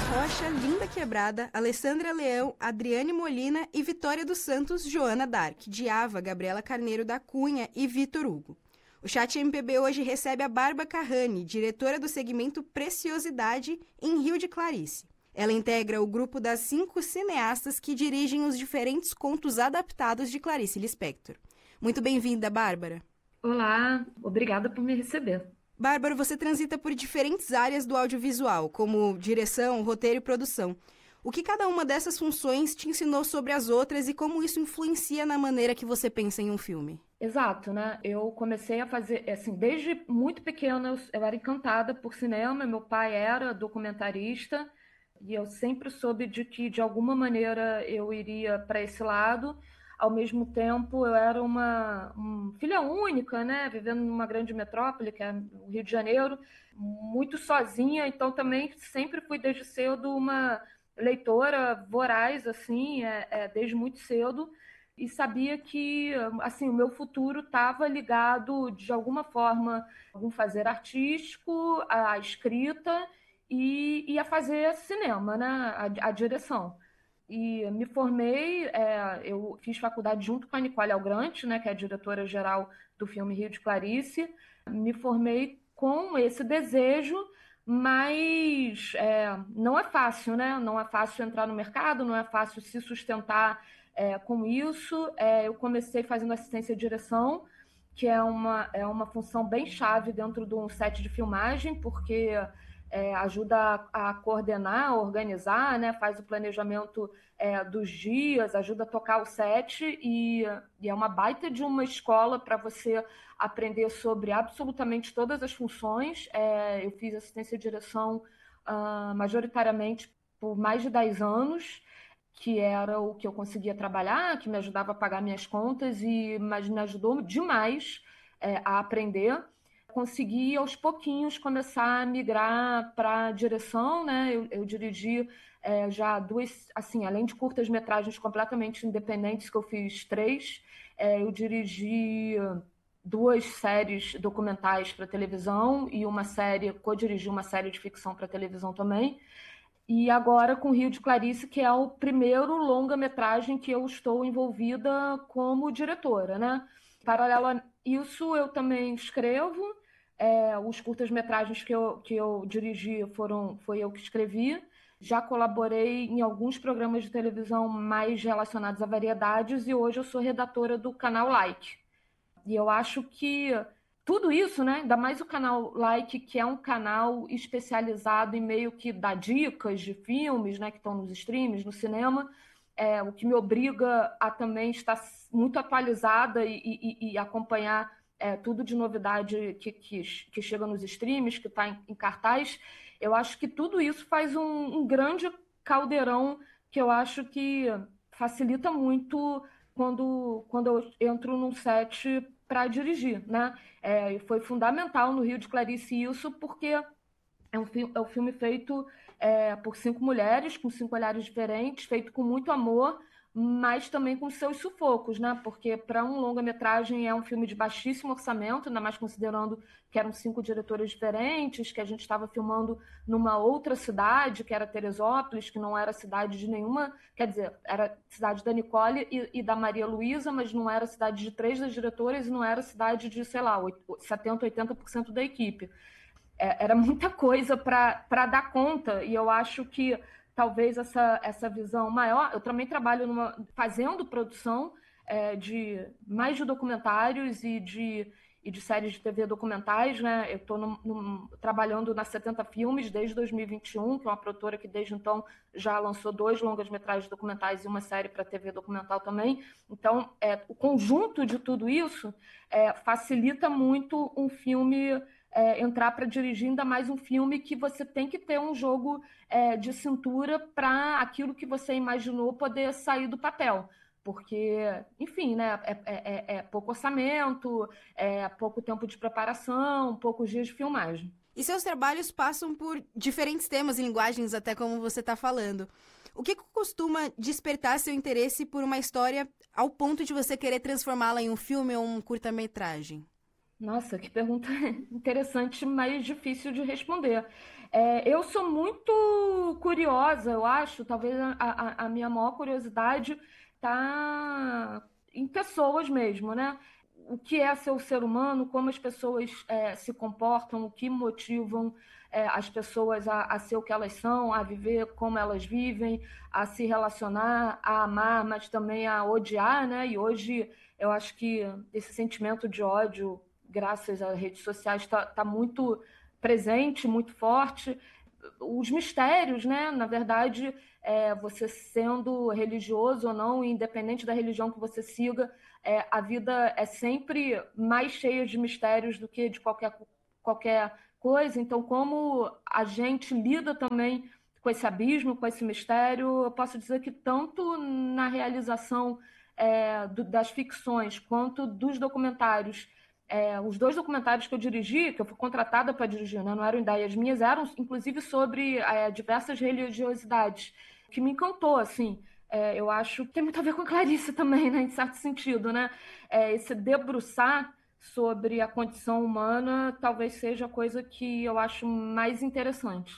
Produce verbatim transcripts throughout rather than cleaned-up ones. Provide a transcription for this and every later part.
Rocha, Linda Quebrada, Alessandra Leão, Adriane Molina e Vitória dos Santos, Joana Dark, Diava, Gabriela Carneiro da Cunha e Vitor Hugo. O Chat M P B hoje recebe a Bárbara Carrani, diretora do segmento Preciosidade, em Rio de Clarice. Ela integra o grupo das cinco cineastas que dirigem os diferentes contos adaptados de Clarice Lispector. Muito bem-vinda, Bárbara. Olá, obrigada por me receber. Bárbara, você transita por diferentes áreas do audiovisual, como direção, roteiro e produção. O que cada uma dessas funções te ensinou sobre as outras e como isso influencia na maneira que você pensa em um filme? Exato, né? Eu comecei a fazer, assim, desde muito pequena eu, eu era encantada por cinema, meu pai era documentarista e eu sempre soube de que, de alguma maneira, eu iria para esse lado. Ao mesmo tempo, eu era uma, uma filha única, né? Vivendo numa grande metrópole, que é o Rio de Janeiro, muito sozinha, então também sempre fui desde cedo uma leitora voraz, assim, é, é, desde muito cedo, e sabia que, assim, o meu futuro estava ligado, de alguma forma, a algum fazer artístico, à escrita e, e a fazer cinema, né? A, a direção. E me formei, é, eu fiz faculdade junto com a Nicole Algrante, né, que é a diretora-geral do filme Rio de Clarice. Me formei com esse desejo, mas é, não é fácil, né? Não é fácil entrar no mercado, não é fácil se sustentar é, com isso. É, eu comecei fazendo assistência de direção, que é uma, é uma função bem chave dentro de um set de filmagem, porque é, ajuda a, a coordenar, a organizar, né? Faz o planejamento é, dos dias, ajuda a tocar o set e, e é uma baita de uma escola para você aprender sobre absolutamente todas as funções. É, eu fiz assistência de direção uh, majoritariamente por mais de dez anos, que era o que eu conseguia trabalhar, que me ajudava a pagar minhas contas, e, mas me ajudou demais é, a aprender. Consegui, aos pouquinhos, começar a migrar para a direção, né? Eu, eu dirigi é, já duas, assim, além de curtas-metragens completamente independentes, que eu fiz três, é, eu dirigi duas séries documentais para televisão e uma série, co-dirigi uma série de ficção para televisão também. E agora com Rio de Clarice, que é o primeiro longa-metragem que eu estou envolvida como diretora, né? Paralelo a isso, eu também escrevo. É, os curtas-metragens que eu, que eu dirigi foram, foi eu que escrevi. Já colaborei em alguns programas de televisão mais relacionados a variedades e hoje eu sou redatora do canal Like. E eu acho que tudo isso, né? Ainda mais o canal Like, que é um canal especializado em meio que dar dicas de filmes, né? Que estão nos streams, no cinema, é, o que me obriga a também estar muito atualizada e, e, e acompanhar é, tudo de novidade que, que, que chega nos streams, que está em, em cartaz. Eu acho que tudo isso faz um, um grande caldeirão que eu acho que facilita muito quando, quando eu entro num set para dirigir, né? É, foi fundamental no Rio de Clarice isso, porque é um, fi- é um filme feito é, por cinco mulheres, com cinco olhares diferentes, feito com muito amor, mas também com seus sufocos, né? Porque para um longa-metragem é um filme de baixíssimo orçamento, ainda mais considerando que eram cinco diretoras diferentes, que a gente estava filmando numa outra cidade, que era Teresópolis, que não era cidade de nenhuma, quer dizer, era cidade da Nicole e, e da Maria Luísa, mas não era cidade de três das diretoras e não era cidade de, sei lá, setenta, oitenta por cento da equipe. É, era muita coisa para dar conta, e eu acho que talvez essa, essa visão maior. Eu também trabalho numa, fazendo produção é, de mais de documentários e de, e de séries de T V documentais, né? Eu estou trabalhando na setenta Filmes desde dois mil e vinte e um, que é uma produtora que desde então já lançou dois longas-metragens documentais e uma série para T V documental também. Então, é, o conjunto de tudo isso é, facilita muito um filme É, entrar para dirigir, ainda mais um filme que você tem que ter um jogo é, de cintura para aquilo que você imaginou poder sair do papel. Porque, enfim, né, é, é, é pouco orçamento, é pouco tempo de preparação, poucos dias de filmagem. E seus trabalhos passam por diferentes temas e linguagens, até como você está falando. O que costuma despertar seu interesse por uma história ao ponto de você querer transformá-la em um filme ou um curta-metragem? Nossa, que pergunta interessante, mas difícil de responder. É, eu sou muito curiosa, eu acho, talvez a, a, a minha maior curiosidade está em pessoas mesmo, né? O que é ser o ser humano, como as pessoas é, se comportam, o que motivam é, as pessoas a, a ser o que elas são, a viver como elas vivem, a se relacionar, a amar, mas também a odiar, né? E hoje eu acho que esse sentimento de ódio, graças às redes sociais, está tá muito presente, muito forte. Os mistérios, né? Na verdade, é, você sendo religioso ou não, independente da religião que você siga, é, a vida é sempre mais cheia de mistérios do que de qualquer, qualquer coisa. Então, como a gente lida também com esse abismo, com esse mistério, eu posso dizer que tanto na realização é, do, das ficções quanto dos documentários, é, os dois documentários que eu dirigi, que eu fui contratada para dirigir, né, não eram ideias minhas, eram inclusive sobre é, diversas religiosidades, que me encantou, assim. É, eu acho que tem muito a ver com a Clarice também, né, em certo sentido, né? É, esse debruçar sobre a condição humana talvez seja a coisa que eu acho mais interessante.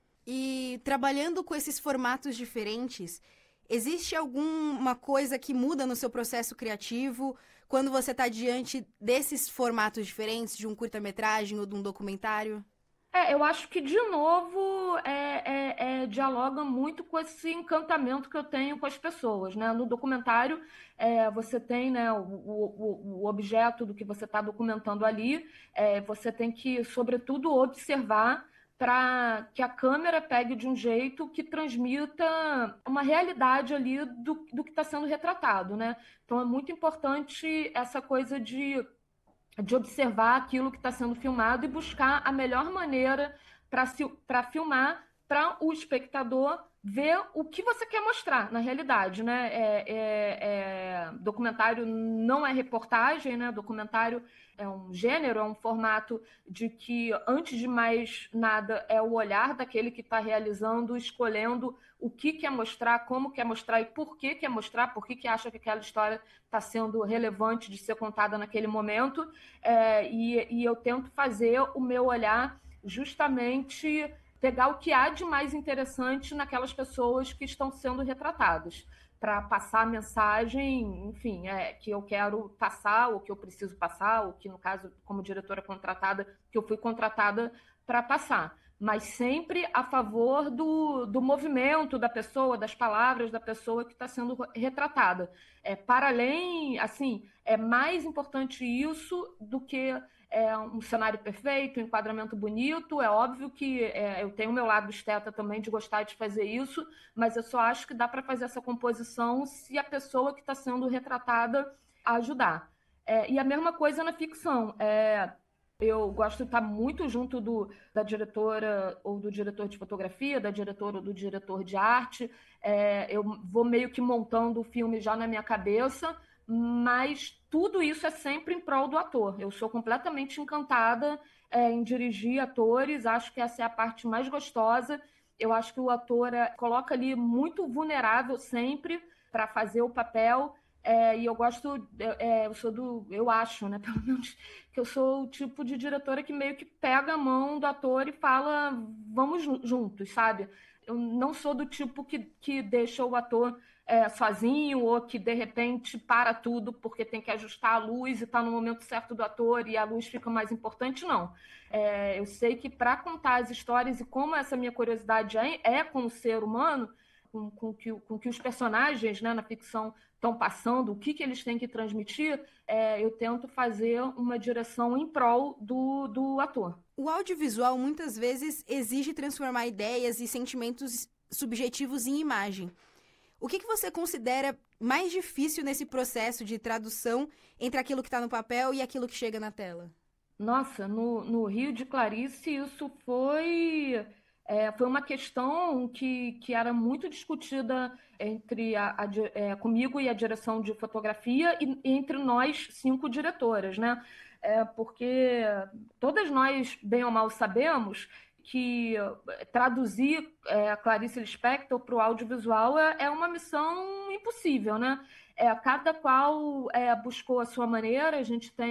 E trabalhando com esses formatos diferentes, existe alguma coisa que muda no seu processo criativo quando você está diante desses formatos diferentes, de um curta-metragem ou de um documentário? É, eu acho que, de novo, é, é, é, dialoga muito com esse encantamento que eu tenho com as pessoas, né? No documentário, é, você tem, né, o, o, o objeto do que você está documentando ali, é, você tem que, sobretudo, observar para que a câmera pegue de um jeito que transmita uma realidade ali do, do que está sendo retratado, né? Então, é muito importante essa coisa de de observar aquilo que está sendo filmado e buscar a melhor maneira para filmar, para o espectador ver o que você quer mostrar na realidade, né? É, é, é, documentário não é reportagem, né? Documentário é um gênero, é um formato de que, antes de mais nada, é o olhar daquele que está realizando, escolhendo o que quer mostrar, como quer mostrar e por que quer mostrar, por que, que acha que aquela história está sendo relevante de ser contada naquele momento. É, e, e eu tento fazer o meu olhar justamente pegar o que há de mais interessante naquelas pessoas que estão sendo retratadas, para passar a mensagem, enfim, é, que eu quero passar, ou que eu preciso passar, ou que, no caso, como diretora contratada, que eu fui contratada para passar. Mas sempre a favor do, do movimento da pessoa, das palavras da pessoa que está sendo retratada. É, para além, assim, é mais importante isso do que é, um cenário perfeito, um enquadramento bonito. É óbvio que é, eu tenho o meu lado esteta também de gostar de fazer isso, mas eu só acho que dá para fazer essa composição se a pessoa que está sendo retratada ajudar. É, e a mesma coisa na ficção. É, eu gosto de estar muito junto do, da diretora ou do diretor de fotografia, da diretora ou do diretor de arte. É, eu vou meio que montando o filme já na minha cabeça, mas tudo isso é sempre em prol do ator. Eu sou completamente encantada é, em dirigir atores, acho que essa é a parte mais gostosa. Eu acho que o ator é, coloca ali muito vulnerável sempre para fazer o papel. É, e eu gosto, é, eu sou do, eu acho, né, pelo menos, que eu sou o tipo de diretora que meio que pega a mão do ator e fala, vamos juntos, sabe? Eu não sou do tipo que, que deixa o ator é, sozinho ou que de repente para tudo porque tem que ajustar a luz e está no momento certo do ator e a luz fica mais importante, não. É, eu sei que para contar as histórias e como essa minha curiosidade é, é com o ser humano, com, com, que, com que os personagens, né, na ficção estão passando, o que, que eles têm que transmitir, é, eu tento fazer uma direção em prol do, do ator. O audiovisual muitas vezes exige transformar ideias e sentimentos subjetivos em imagem. O que, que você considera mais difícil nesse processo de tradução entre aquilo que está no papel e aquilo que chega na tela? Nossa, no, no Rio de Clarice isso foi, é, foi uma questão que, que era muito discutida entre a, a, é, comigo e a direção de fotografia e, e entre nós cinco diretoras, né? É, porque todas nós, bem ou mal, sabemos que traduzir é, a Clarice Lispector para o audiovisual é, é uma missão impossível, né? É, cada qual é, buscou a sua maneira, a gente tem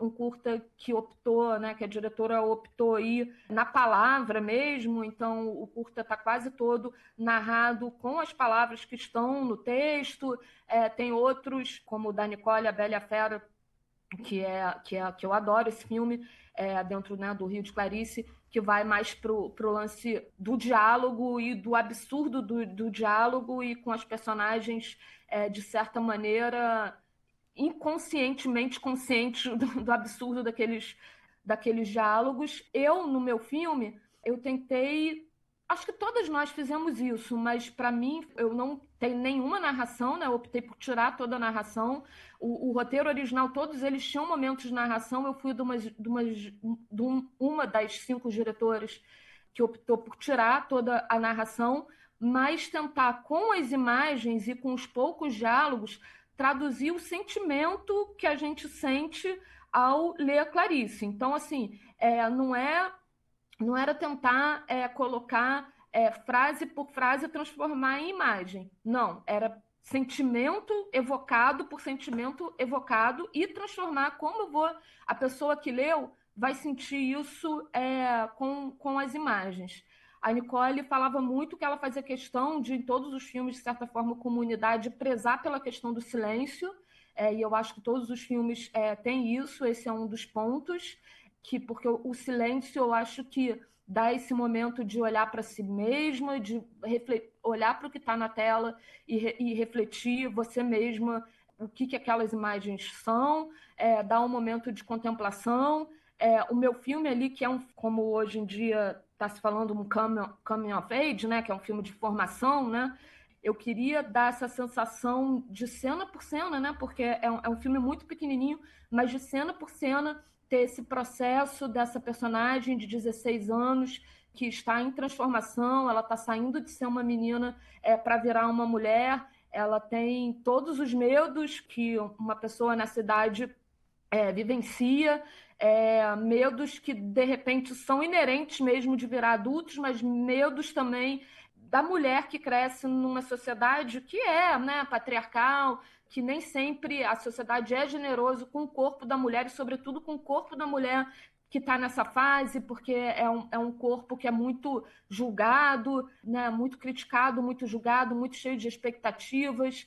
um curta que optou, né, que a diretora optou ir na palavra mesmo, então o curta está quase todo narrado com as palavras que estão no texto. É, tem outros, como o da Nicole, A Bela e a Fera, que é que, é, que eu adoro esse filme, é, dentro, né, do Rio de Clarice, que vai mais pro, pro lance do diálogo e do absurdo do, do diálogo, e com as personagens, é, de certa maneira, inconscientemente conscientes do, do absurdo daqueles, daqueles diálogos. Eu, no meu filme, eu tentei... Acho que todas nós fizemos isso, mas para mim eu não tenho nenhuma narração, né? Eu optei por tirar toda a narração. O, o roteiro original, todos eles tinham momentos de narração. Eu fui de, umas, de, umas, de um, uma das cinco diretoras que optou por tirar toda a narração, mas tentar, com as imagens e com os poucos diálogos, traduzir o sentimento que a gente sente ao ler a Clarice. Então, assim, é, não é... não era tentar é, colocar é, frase por frase e transformar em imagem. Não, era sentimento evocado por sentimento evocado e transformar como eu vou... A pessoa que leu vai sentir isso é, com, com as imagens. A Nicole falava muito que ela fazia questão de, em todos os filmes, de certa forma, comunidade, prezar pela questão do silêncio, é, e eu acho que todos os filmes é, têm isso, esse é um dos pontos, que, porque o, o silêncio, eu acho que dá esse momento de olhar para si mesma, de refletir, olhar para o que está na tela e, re, e refletir você mesma o que, que aquelas imagens são, é, dar um momento de contemplação. É, o meu filme ali, que é um, como hoje em dia está se falando, um coming, coming of age, né, que é um filme de formação, né, eu queria dar essa sensação de cena por cena, né, porque é um, é um filme muito pequenininho, mas de cena por cena, ter esse processo dessa personagem de dezesseis anos que está em transformação, ela está saindo de ser uma menina é, para virar uma mulher, ela tem todos os medos que uma pessoa nessa idade é, vivencia, é, medos que, de repente, são inerentes mesmo de virar adultos, mas medos também da mulher que cresce numa sociedade que é, né, patriarcal, que nem sempre a sociedade é generosa com o corpo da mulher, e sobretudo com o corpo da mulher que está nessa fase, porque é um, é um corpo que é muito julgado, né, muito criticado, muito julgado, muito cheio de expectativas.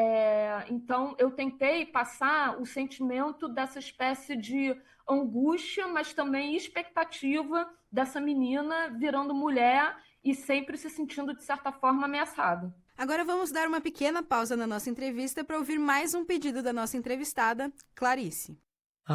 É, então, eu tentei passar o sentimento dessa espécie de angústia, mas também expectativa dessa menina virando mulher e sempre se sentindo, de certa forma, ameaçada. Agora vamos dar uma pequena pausa na nossa entrevista para ouvir mais um pedido da nossa entrevistada, Clarice.